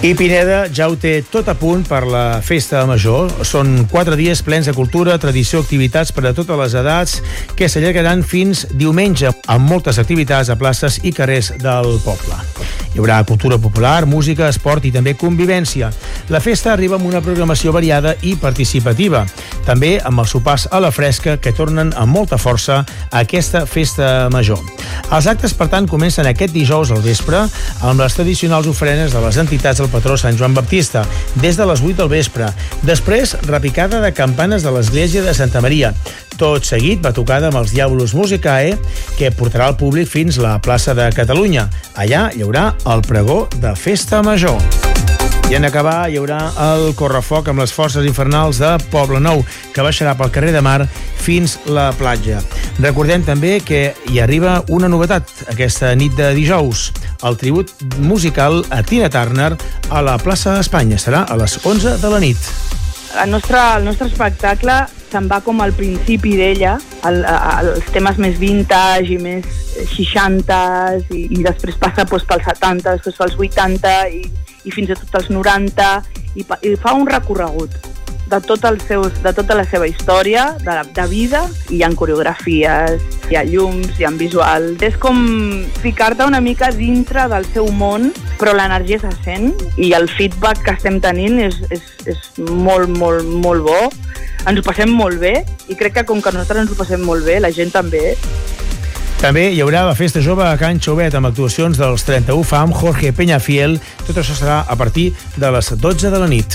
I Pineda ja ho té tot a punt per la festa major. Són 4 dies plens de cultura, tradició, activitats per a totes les edats que s'allargaran fins diumenge, amb moltes activitats a places i carrers del poble. Hi haurà cultura popular, música, esport i també convivència. La festa arriba amb una programació variada i participativa, també amb els sopars a la fresca que tornen amb molta força a aquesta festa major. Els actes, per tant, comencen aquest dijous al vespre amb les tradicionals ofrenes de les entitats del patró Sant Joan Baptista, des de les 8 del vespre. Després, repicada de campanes de l'església de Santa Maria. Tot seguit, batucada amb els Diabolus Musicae, que portarà el públic fins a la plaça de Catalunya. Allà hi haurà el pregó de Festa Major. I en acabar hi haurà el correfoc amb les forces infernals de Poblenou, que baixarà pel carrer de Mar fins la platja. Recordem també que hi arriba una novetat aquesta nit de dijous, el tribut musical a Tina Turner a la plaça d'Espanya. Serà a les 11 de la nit. El nostre espectacle se'n va com al principi d'ella, els temes més vintage i més 60s, i després passa pels 70, després pels 80 i fins a tot els 90, i fa un recorregut de tota la seva història, de vida. Hi ha coreografies, hi ha llums, hi ha visuals. És com ficar-te una mica dintre del seu món, però l'energia se sent i el feedback que estem tenint és molt, molt, molt bo. Ens ho passem molt bé i crec que com que nosaltres ens ho passem molt bé, la gent també. També hi haurà la Festa Jove a Can Chauvet amb actuacions dels 31 FAM, Jorge Peñafiel. Tot això serà a partir de les 12 de la nit.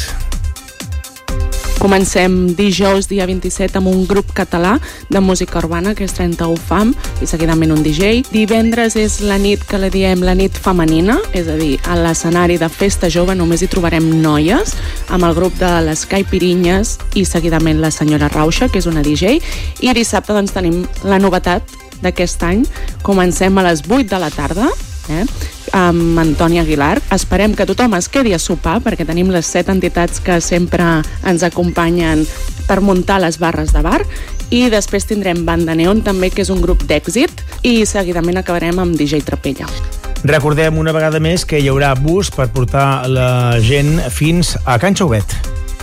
Comencem dijous, dia 27, amb un grup català de música urbana, que és 31 FAM, i seguidament un DJ. Divendres és la nit que la diem la nit femenina, és a dir, a l'escenari de Festa Jove només hi trobarem noies, amb el grup de les Caipirinyes i seguidament la senyora Rauxa, que és una DJ. I dissabte doncs tenim la novetat d'aquest any. Comencem a les 8 de la tarda, amb Antoni Aguilar. Esperem que tothom es quedi a sopar, perquè tenim les 7 entitats que sempre ens acompanyen per muntar les barres de bar, i després tindrem Banda Neon també, que és un grup d'èxit, i seguidament acabarem amb DJ Trapella. Recordem una vegada més que hi haurà bus per portar la gent fins a Can Chauvet.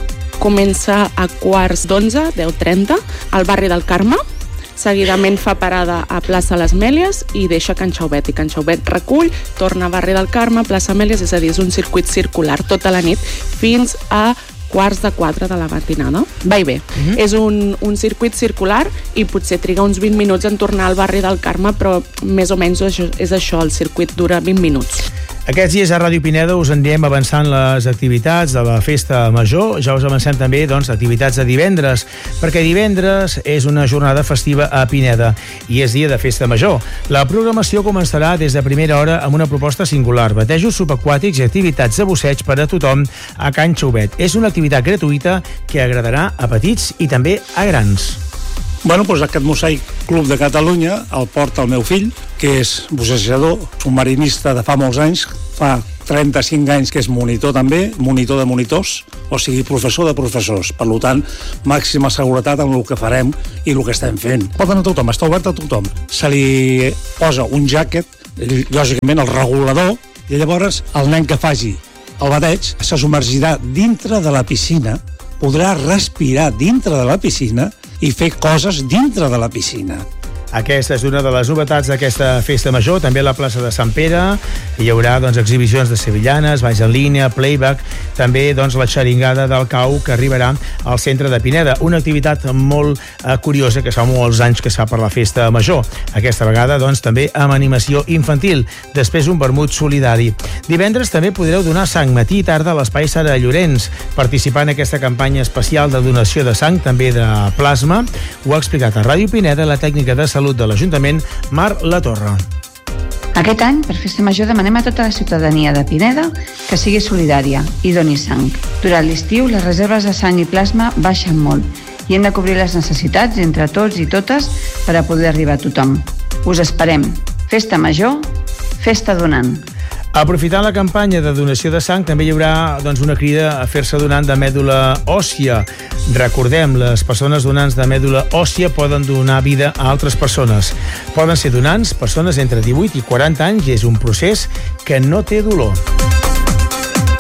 Comença a 11:15, 10:30, al barri del Carme. Seguidament fa parada a plaça Les Mèlies i deixa Can Chauvet, i Can Chauvet recull, torna a barri del Carme, plaça Mèlies, és a dir, és un circuit circular tota la nit fins a 3:45 de la matinada. Va i bé. És un circuit circular i potser triga uns 20 minuts en tornar al barri del Carme, però més o menys és això, el circuit dura 20 minuts. Aquests dies a Ràdio Pineda us anirem avançant les activitats de la Festa Major. Ja us avancem també activitats de divendres, perquè divendres és una jornada festiva a Pineda i és dia de Festa Major. La programació començarà des de primera hora amb una proposta singular: batejos subaquàtics i activitats de busseig per a tothom a Can Chauvet. És una activitat gratuïta que agradarà a petits i també a grans. Bueno, doncs aquest Mosaic Club de Catalunya el porta el meu fill, que és bussejador, submarinista de fa molts anys, fa 35 anys que és monitor també, monitor de monitors, o sigui, professor de professors. Per tant, màxima seguretat en el que farem i el que estem fent. Pot anar a tothom, està obert a tothom. Se li posa un jacket, lògicament el regulador, i llavors el nen que faci el bateig se submergirà dintre de la piscina, podrà respirar dintre de la piscina i fer coses dintre de la piscina. Aquesta és una de les novetats d'aquesta Festa Major. També a la plaça de Sant Pere hi haurà exhibicions de sevillanes, balls en línia, playback, també la xeringada del cau que arribarà al centre de Pineda. Una activitat molt curiosa que fa molts anys que es fa per la Festa Major. Aquesta vegada també amb animació infantil. Després un vermut solidari. Divendres també podreu donar sang matí i tarda a l'Espai Sara Llorenç, participant en aquesta campanya especial de donació de sang, també de plasma. Ho ha explicat a Ràdio Pineda la tècnica de salut de l'Ajuntament, Mar Latorre. Aquest any, per Festa Major, demanem a tota la ciutadania de Pineda que sigui solidària i doni sang. Durant l'estiu, les reserves de sang i plasma baixen molt i hem de cobrir les necessitats entre tots i totes per a poder arribar a tothom. Us esperem. Festa Major, festa donant. Aprofitant la campanya de donació de sang, també hi haurà una crida a fer-se donant de mèdula òssia. Recordem, les persones donants de mèdula òssia poden donar vida a altres persones. Poden ser donants persones entre 18 i 40 anys i és un procés que no té dolor.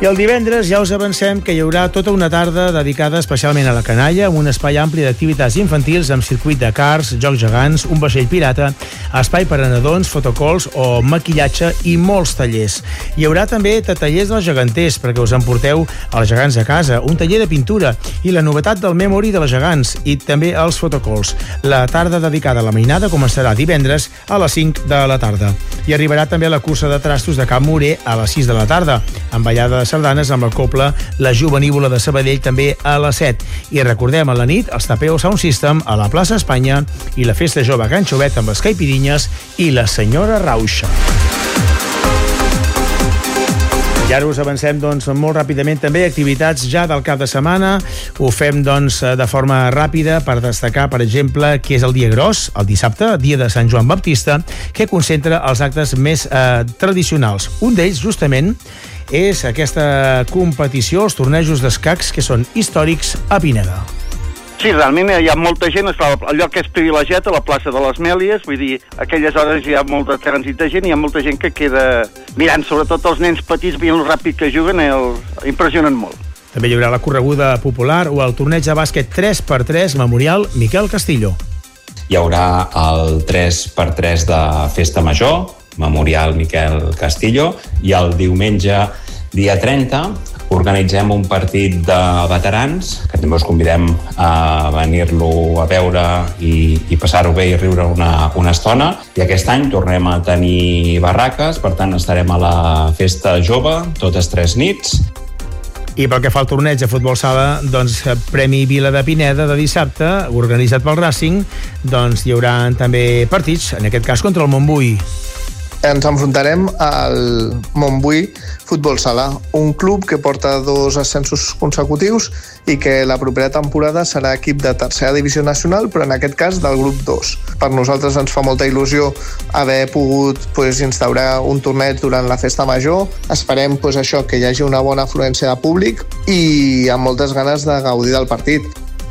I el divendres ja us avancem que hi haurà tota una tarda dedicada especialment a la canalla, amb un espai ampli d'activitats infantils amb circuit de karts, jocs gegants, un vaixell pirata, espai per a nadons, fotocols o maquillatge i molts tallers. Hi haurà també tallers dels geganters perquè us emporteu els gegants a casa, un taller de pintura i la novetat del Memory de les gegants i també els fotocols. La tarda dedicada a la mainada començarà divendres a les 5 de la tarda. I arribarà també la cursa de trastos de Can Morer a les 6 de la tarda, amb ballada de sardanes amb la cobla La Jovenívola de Sabadell també a les 7. I recordem a la nit els Tapeo Sound System a la plaça Espanya i la Festa Jove a Can Xovet amb les Caipirinhas i la Senyora Rauxa. I ara us avancem molt ràpidament també activitats ja del cap de setmana. Ho fem de forma ràpida per destacar, per exemple, que és el dia gros, el dissabte, dia de Sant Joan Baptista, que concentra els actes més tradicionals. Un d'ells, justament, és aquesta competició, els tornejos d'escacs, que són històrics a Pineda. Sí, realment hi ha molta gent, el lloc és privilegiat a la plaça de les Mèlies, vull dir, a aquelles hores hi ha molt de trànsit de gent, hi ha molta gent que queda mirant, sobretot els nens petits, veient el ràpid que juguen, impressionen molt. També hi haurà la correguda popular o el torneig de bàsquet 3x3 Memorial Miquel Castillo. Hi haurà el 3x3 de Festa Major, Memorial Miquel Castillo, i el diumenge, dia 30, organitzem un partit de veterans, que també us convidem a venir-lo a veure i passar-ho bé i riure una estona. I aquest any tornem a tenir barraques, per tant estarem a la Festa Jove, totes 3 nits. I pel que fa al torneig de futbol sala, Premi Vila de Pineda de dissabte, organitzat pel Racing, hi haurà també partits, en aquest cas contra el Montbui. Ens enfrontarem al Montbui Futbol Sala, un club que porta 2 ascensos consecutius i que la propera temporada serà equip de tercera divisió nacional, però en aquest cas del grup 2. Per nosaltres ens fa molta il·lusió haver pogut instaurar un torneig durant la Festa Major. Esperem que hi hagi una bona afluència de públic i amb moltes ganes de gaudir del partit.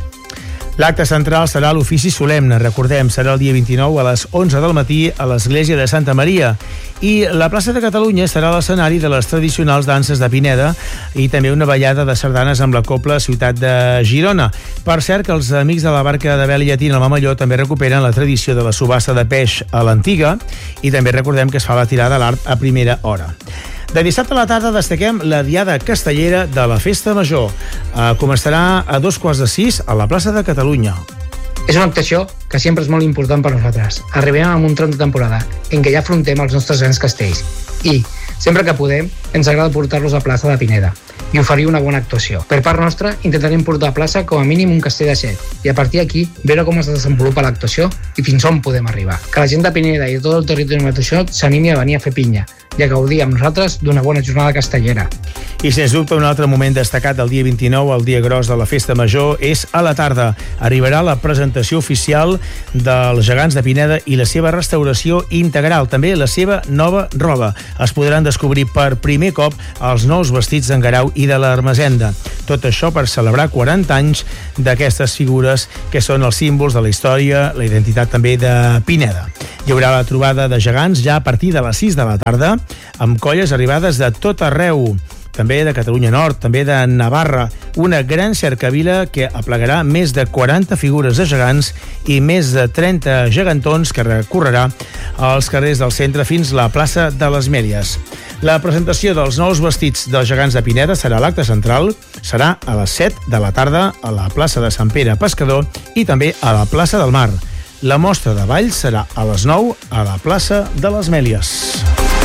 L'acte central serà l'ofici solemne, recordem, serà el dia 29 a les 11 del matí a l'església de Santa Maria. I la plaça de Catalunya serà l'escenari de les tradicionals danses de Pineda i també una ballada de sardanes amb la cobla Ciutat de Girona. Per cert, que els amics de la barca de vela llatina al Mamelló també recuperen la tradició de la subhasta de peix a l'antiga i també recordem que es fa la tirada a l'art a primera hora. De dissabte a la tarda destaquem la Diada Castellera de la Festa Major. Començarà a 5:45 a la plaça de Catalunya. És una actuació que sempre és molt important per nosaltres. Arribem a un tram de temporada en què ja afrontem els nostres grans castells i, sempre que podem, ens agrada portar-los a plaça de Pineda i oferir una bona actuació. Per part nostra, intentarem portar a plaça com a mínim un castell de 7 i a partir d'aquí veure com es desenvolupa l'actuació i fins on podem arribar. Que la gent de Pineda i de tot el territori de l'actuació s'animi a venir a fer pinya i a gaudir amb nosaltres d'una bona jornada castellera. I sens dubte un altre moment destacat del dia 29, el dia gros de la Festa Major, és a la tarda. Arribarà la presentació oficial dels gegants de Pineda i la seva restauració integral, també la seva nova roba. Es podran descobrir per primer cop els nous vestits d'en Guerau i de l'Ermessenda. Tot això per celebrar 40 anys d'aquestes figures que són els símbols de la història, la identitat també de Pineda. Hi haurà la trobada de gegants ja a partir de les 6 de la tarda, amb colles arribades de tot arreu, també de Catalunya Nord, també de Navarra, una gran cercavila que aplegarà més de 40 figures de gegants i més de 30 gegantons que recorrerà als carrers del centre fins a la plaça de les Mèlies. La presentació dels nous vestits dels gegants de Pineda serà l'acte central, serà a les 7 de la tarda a la plaça de Sant Pere Pescador i també a la plaça del Mar. La mostra de ball serà a les 9 a la plaça de les Mèlies.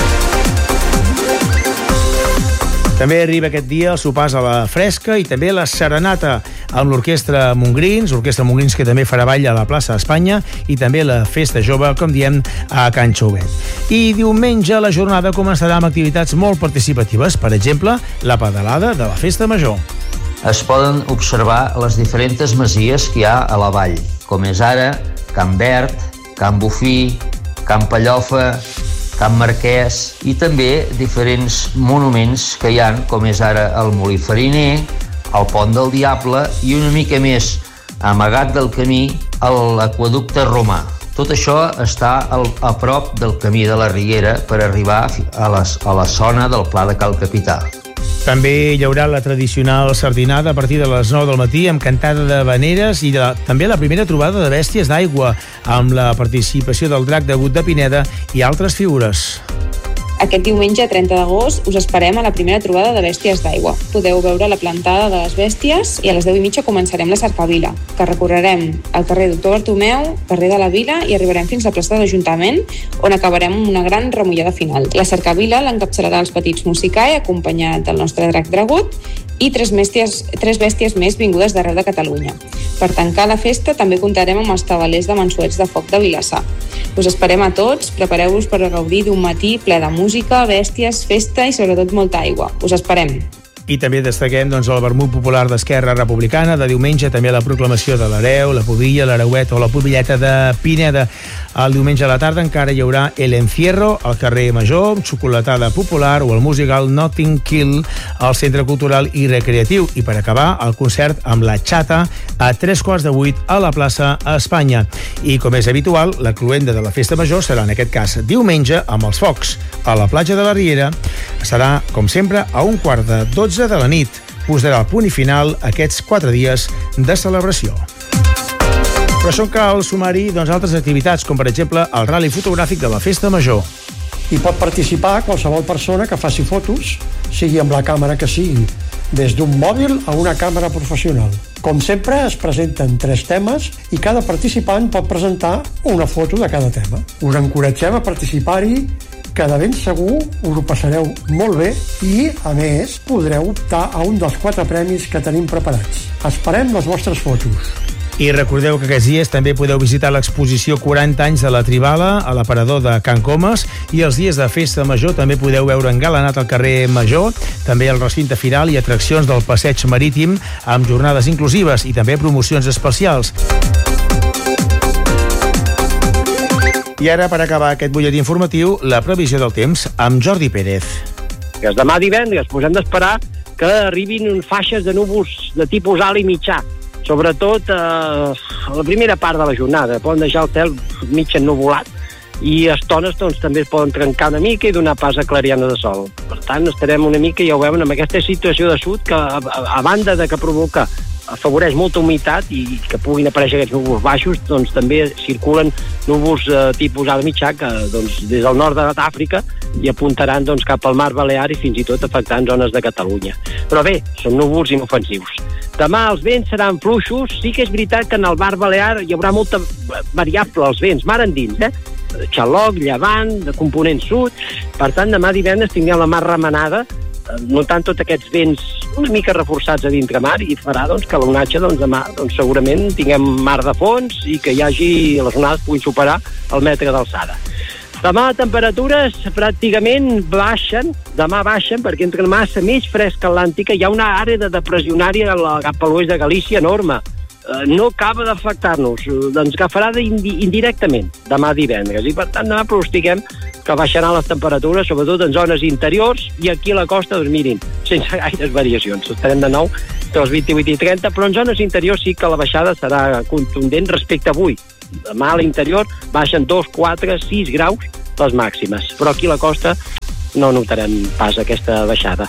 També arriba aquest dia el sopars a la fresca i també la serenata amb l'Orquestra Montgrins que també farà ball a la plaça Espanya i també la Festa Jove, com diem, a Can Xovet. I diumenge la jornada començarà amb activitats molt participatives, per exemple, la pedalada de la Festa Major. Es poden observar les diferents masies que hi ha a la vall, com és ara Can Verd, Can Bufí, Can Pallofa, Can Marquès i també diferents monuments que hi ha, com és ara el Molí Fariner, el Pont del Diable i una mica més amagat del camí l'Aqüeducte Romà. Tot això està a prop del camí de la Riguera per arribar a la zona del Pla de Cal Capità. També hi haurà la tradicional sardinada a partir de les 9 del matí amb cantada de habaneres i també la primera trobada de bèsties d'aigua amb la participació del drac de Gut de Pineda i altres figures. Aquest diumenge 30 d'agost us esperem a la primera trobada de bèsties d'aigua. Podeu veure la plantada de les bèsties i a les 10:30 començarem la cercavila, que recorrerem el carrer Doctor Bartomeu, carrer de la Vila i arribarem fins a la plaça de l'Ajuntament, on acabarem amb una gran remullada final. La cercavila l'encapçalarà els petits Musicae, acompanyat del nostre drac Dragut, i tres bèsties més vingudes d'arreu de Catalunya. Per tancar la festa també comptarem amb els tabalers de Mansuets de Foc de Vilassar. Us esperem a tots, prepareu-vos per gaudir d'un matí ple de música, bèsties, festa i sobretot molta aigua. Us esperem. I també destaquem el vermut popular d'Esquerra Republicana de diumenge, també la proclamació de l'Hereu, la Pubilla, l'Hereueta o la Pubilleta de Pineda. El diumenge a la tarda encara hi haurà El Encierro al carrer Major, xocolatada popular o el musical Notting Hill al Centre Cultural i Recreatiu. I per acabar, el concert amb la Xata a 7:45 a la plaça Espanya. I com és habitual, la cloenda de la Festa Major serà en aquest cas diumenge amb els focs a la platja de la Riera. Serà, com sempre, a 1:45 de la nit. Posarà el punt i final a aquests 4 dies de celebració. Però això cal sumar-hi altres activitats, com per exemple el ral·li fotogràfic de la Festa Major. Hi pot participar qualsevol persona que faci fotos, sigui amb la càmera que sigui, des d'un mòbil a una càmera professional. Com sempre, es presenten 3 temes i cada participant pot presentar una foto de cada tema. Us encoratgem a participar-hi, que de ben segur us ho passareu molt bé i, a més, podreu optar a un dels 4 premis que tenim preparats. Esperem les vostres fotos. I recordeu que aquests dies també podeu visitar l'exposició 40 anys de la Tribala a l'aparador de Can Comas i els dies de Festa Major també podeu veure engalanat al carrer Major, també el recinte firal i atraccions del passeig marítim amb jornades inclusives i també promocions especials. I ara, per acabar aquest butlletí informatiu, la previsió del temps amb Jordi Pérez. Demà divendres posem d'esperar que arribin faixes de núvols de tipus alt i mitjà, sobretot a la primera part de la jornada. Poden deixar el cel mig ennuvolat i a estones també es poden trencar una mica i donar pas a clarianes de sol. Per tant, estarem una mica, ja ho veuen, amb aquesta situació de sud que, a banda de que provoca afavoreix molta humitat i que puguin aparèixer aquests núvols baixos, també circulen núvols tipus alt mitjà que des del nord d'Àfrica i apuntaran cap al mar Balear i fins i tot afectant zones de Catalunya. Però bé, són núvols inofensius. Demà els vents seran fluixos. Sí que és veritat que en el mar Balear hi haurà molta variable als vents, mar endins, xaloc, llevant, de component sud. Per tant, demà divendres tinguem la mar remenada, notant tots aquests vents una mica reforçats a dintre mar i farà que l'onatge demà segurament tinguem mar de fons i que les onades puguin superar el metre d'alçada. Demà temperatures pràcticament baixen, perquè entre massa més fresca atlàntica hi ha una àrea de depressionària cap a l'oest de Galícia enorme. No acaba d'afectar-nos, ens agafarà indirectament demà divendres i per tant demà pronostiquem que baixaran les temperatures, sobretot en zones interiors i aquí a la costa, mirin, sense gaires variacions. Estarem de nou entre els 28 i 30, però en zones interiors sí que la baixada serà contundent respecte a avui. Demà a l'interior baixen 2, 4, 6 graus les màximes, però aquí a la costa no notarem pas aquesta baixada.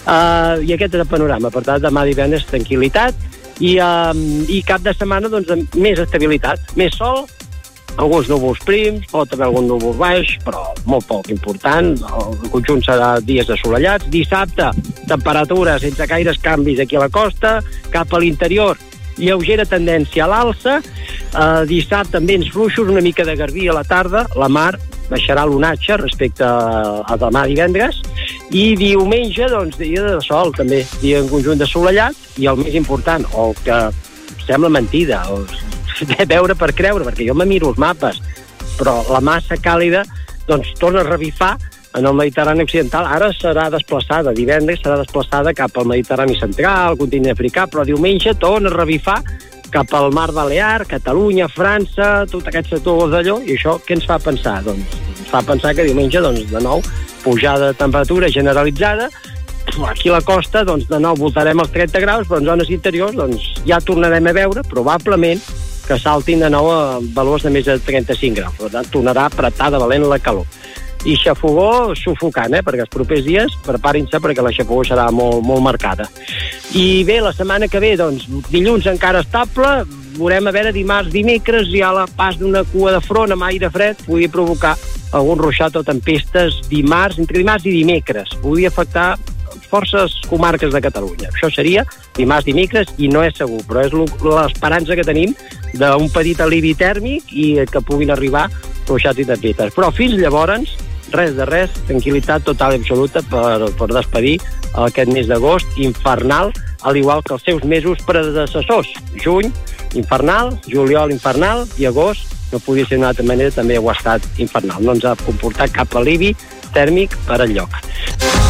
I aquest és el panorama. Per tant, demà divendres tranquil·litat i cap de setmana més estabilitat, més sol, alguns núvols prims, pot haver algun núvol baix, però molt poc important. El conjunt serà dies assolellats. Dissabte, temperatura sense gaires canvis aquí a la costa, cap a l'interior lleugera tendència a l'alça. Dissabte amb vents fluixos, una mica de garbí a la tarda, la mar baixarà l'onatge respecte a demà divendres, i diumenge, dia de sol també, dia en conjunt assolellat, i el més important, o que sembla mentida, o de veure per creure, perquè jo me miro els mapes, però la massa càlida torna a revifar en el Mediterrani occidental. Ara serà desplaçada, divendres serà desplaçada cap al Mediterrani central, al continent africà, però diumenge torna a revifar cap al mar Balear, Catalunya, França, tot aquest sector d'allò, i això què ens fa pensar? Ens fa pensar que diumenge, de nou, pujada de temperatura generalitzada. Aquí a la costa, de nou, voltarem els 30 graus, però en zones interiors ja tornarem a veure, probablement, que saltin de nou a valors de més de 35 graus. Per tant, tornarà a apretar de valent la calor. i xafogó sufocant, perquè els propers dies preparin-se perquè la xafogó serà molt, molt marcada. I bé, la setmana que ve, doncs, dilluns encara estable, veurem a veure dimarts, dimecres, hi ha la pas d'una cua de front amb aire fred, podria provocar algun ruixat o tempestes entre dimarts i dimecres. Podria afectar forces comarques de Catalunya. Això seria dimarts, dimecres, i no és segur, però és l'esperança que tenim d'un petit alivi tèrmic i que puguin arribar ruixats i tempestes. Però fins llavors, res de res, tranquil·litat total i absoluta per despedir aquest mes d'agost infernal, al igual que els seus mesos predecessors. Juny, infernal, juliol, infernal, i agost, no podia ser d'una altra manera, també ho ha estat infernal. No ens ha comportat cap alivi tèrmic per enlloc.